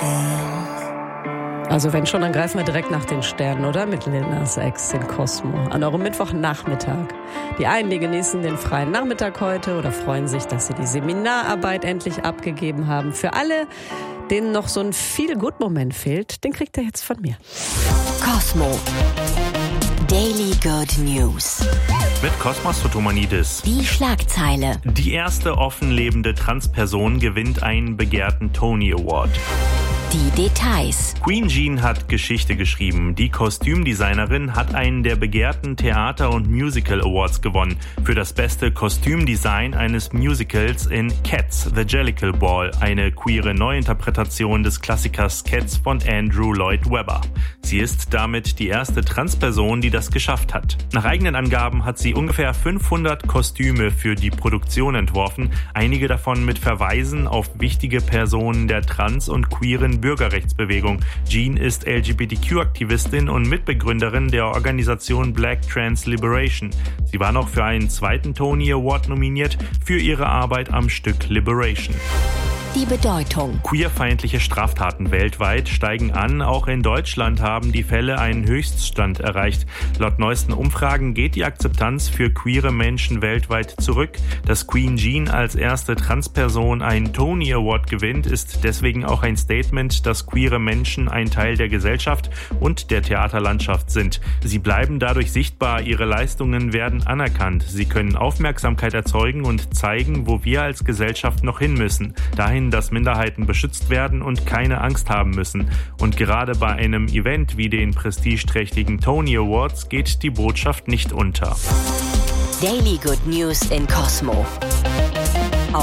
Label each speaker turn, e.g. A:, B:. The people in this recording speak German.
A: Also wenn schon, dann greifen wir direkt nach den Sternen, oder? Mit Lil Nas X in Cosmo. An eurem Mittwochnachmittag. Die einen, die genießen den freien Nachmittag heute oder freuen sich, dass sie die Seminararbeit endlich abgegeben haben. Für alle, denen noch so ein Feel-Good-Moment fehlt, den kriegt ihr jetzt von mir.
B: Cosmo. Daily Good News.
C: Mit Kosmas Sotomanidis.
B: Die Schlagzeile.
C: Die erste offen lebende Transperson gewinnt einen begehrten Tony Award.
B: Die Details.
C: Queen Jean hat Geschichte geschrieben. Die Kostümdesignerin hat einen der begehrten Theater- und Musical Awards gewonnen für das beste Kostümdesign eines Musicals in Cats, The Jellicle Ball, eine queere Neuinterpretation des Klassikers Cats von Andrew Lloyd Webber. Sie ist damit die erste Transperson, die das geschafft hat. Nach eigenen Angaben hat sie ungefähr 500 Kostüme für die Produktion entworfen, einige davon mit Verweisen auf wichtige Personen der trans- und queeren Bürgerrechtsbewegung. Jean ist LGBTQ-Aktivistin und Mitbegründerin der Organisation Black Trans Liberation. Sie war noch für einen zweiten Tony Award nominiert für ihre Arbeit am Stück Liberation.
B: Die Bedeutung.
C: Queerfeindliche Straftaten weltweit steigen an. Auch in Deutschland haben die Fälle einen Höchststand erreicht. Laut neuesten Umfragen geht die Akzeptanz für queere Menschen weltweit zurück. Dass Queen Jean als erste Transperson einen Tony Award gewinnt, ist deswegen auch ein Statement, dass queere Menschen ein Teil der Gesellschaft und der Theaterlandschaft sind. Sie bleiben dadurch sichtbar, ihre Leistungen werden anerkannt. Sie können Aufmerksamkeit erzeugen und zeigen, wo wir als Gesellschaft noch hin müssen. Dahin, dass Minderheiten beschützt werden und keine Angst haben müssen. Und gerade bei einem Event wie den prestigeträchtigen Tony Awards geht die Botschaft nicht unter.
B: Daily Good News in Cosmo.